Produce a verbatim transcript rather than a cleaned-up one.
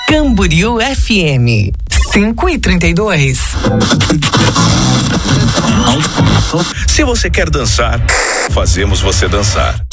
Camboriú F M cinco e trinta e dois. Se você quer dançar, fazemos você dançar.